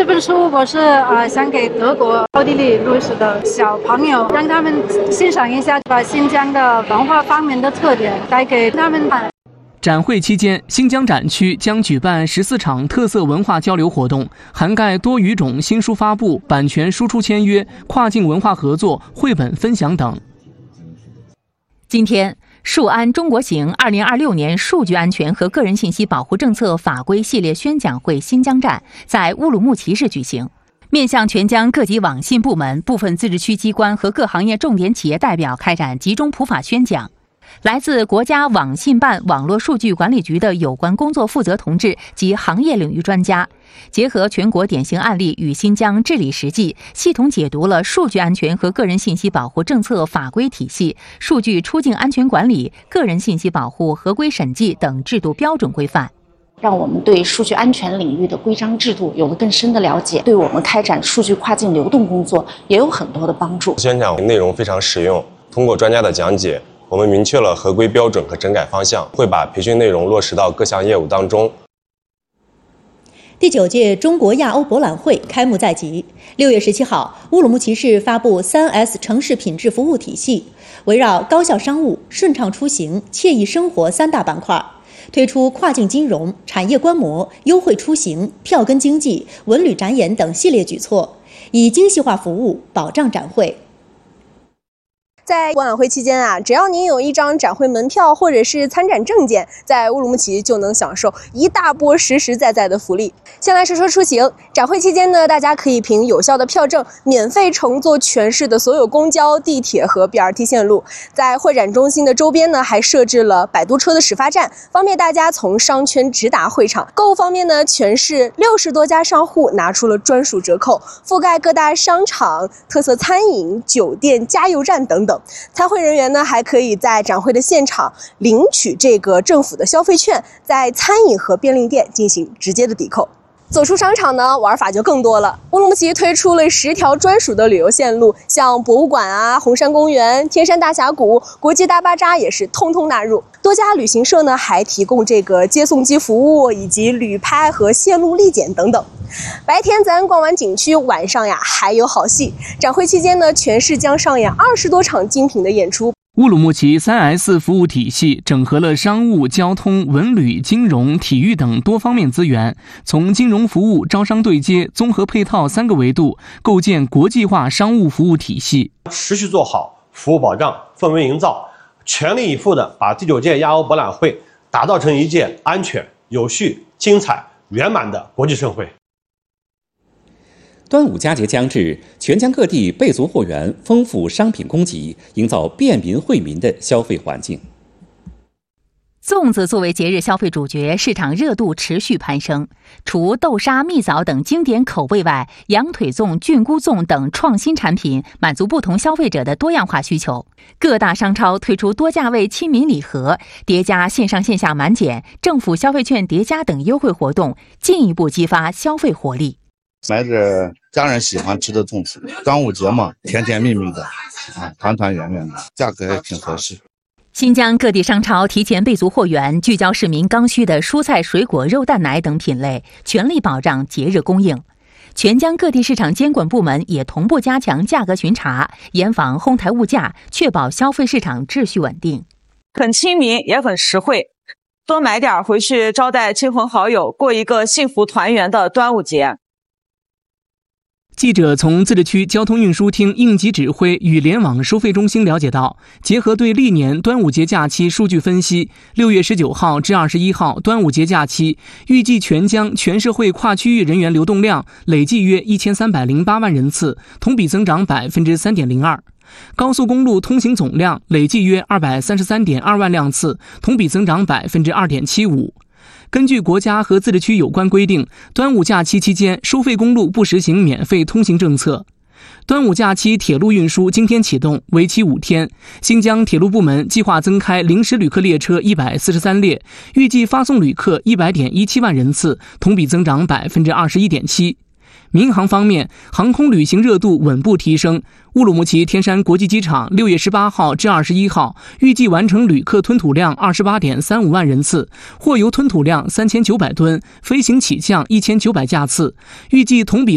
本书我是想给德国、奥地利、瑞士的小朋友，让他们欣赏一下把新疆的文化方面的特点带给他们看。 展会期间，新疆展区将举办14场特色文化交流活动，涵盖多语种新书发布、版权输出签约、跨境文化合作、绘本分享等。 今天，数安中国行2026年数据安全和个人信息保护政策法规系列宣讲会新疆站在乌鲁木齐市举行，面向全疆各级网信部门、部分自治区机关和各行业重点企业代表开展集中普法宣讲。来自国家网信办网络数据管理局的有关工作负责同志及行业领域专家，结合全国典型案例与新疆治理实际，系统解读了数据安全和个人信息保护政策法规体系、数据出境安全管理、个人信息保护合规审计等制度标准规范， 让我们对数据安全领域的规章制度有了更深的了解，对我们开展数据跨境流动工作也有很多的帮助。 宣讲内容非常实用，通过专家的讲解，我们明确了合规标准和整改方向，会把培训内容落实到各项业务当中。 第9届中国亚欧博览会开幕在即。6月17号，乌鲁木齐市发布3S 城市品质服务体系，围绕高效商务、顺畅出行、惬意生活3大板块，推出跨境金融、产业观摩、优惠出行、票根经济、文旅展演等系列举措，以精细化服务保障展会。 在博览会期间只要您有一张展会门票或者是参展证件，在乌鲁木齐就能享受一大波实实在在的福利。先来说说出行。展会期间呢，大家可以凭有效的票证，免费乘坐全市的所有公交、地铁和 BRT 线路。在会展中心的周边呢，还设置了摆渡车的始发站，方便大家从商圈直达会场。购物方面呢，全市60多家商户拿出了专属折扣，覆盖各大商场、特色餐饮、酒店、加油站等等。参会人员呢，还可以在展会的现场领取这个政府的消费券，在餐饮和便利店进行直接的抵扣。走出商场呢，玩法就更多了。乌鲁木齐推出了10条专属的旅游线路，像博物馆红山公园、天山大峡谷、国际大巴扎也是通通纳入。多家旅行社呢还提供这个接送机服务，以及旅拍和线路立检等等。白天咱逛完景区，晚上还有好戏。展会期间呢，全市将上演20多场精品的演出。 乌鲁木齐3S 服务体系整合了商务、交通、文旅、金融、体育等多方面资源，从金融服务、招商对接、综合配套3个维度，构建国际化商务服务体系。 持续做好服务保障、氛围营造，全力以赴地把第9届亚欧博览会打造成一届安全、有序、精彩、圆满的国际盛会。 端午佳节将至，全疆各地备足货源，丰富商品供给，营造便民惠民的消费环境。 粽子作为节日消费主角，市场热度持续攀升。除豆沙、蜜枣等经典口味外，羊腿粽、菌菇粽等创新产品满足不同消费者的多样化需求。各大商超推出多价位亲民礼盒，叠加线上线下满减、政府消费券叠加等优惠活动，进一步激发消费活力。 买着家人喜欢吃的粽子，端午节嘛，甜甜蜜蜜的团团圆圆的，价格也挺合适。 新疆各地商超提前备足货源，聚焦市民刚需的蔬菜、水果、肉蛋奶等品类，全力保障节日供应。全疆各地市场监管部门也同步加强价格巡查，严防哄抬物价，确保消费市场秩序稳定。 很亲民，也很实惠，多买点回去招待亲朋好友，过一个幸福团圆的端午节。 记者从自治区交通运输厅应急指挥与联网收费中心了解到，结合对历年端午节假期数据分析，6月19号至21号端午节假期，预计全疆全社会跨区域人员流动量累计约1308万人次，同比增长 3.02%。高速公路通行总量累计约233.2万辆次，同比增长 2.75%。根据国家和自治区有关规定，端午假期期间收费公路不实行免费通行政策。端午假期铁路运输今天启动，为期5天。新疆铁路部门计划增开临时旅客列车143列，预计发送旅客100.17万人次，同比增长 21.7%。民航方面，航空旅行热度稳步提升。乌鲁木齐天山国际机场6月18号至21号预计完成旅客吞吐量 28.35 万人次，货邮吞吐量3900吨，飞行起降1900架次，预计同比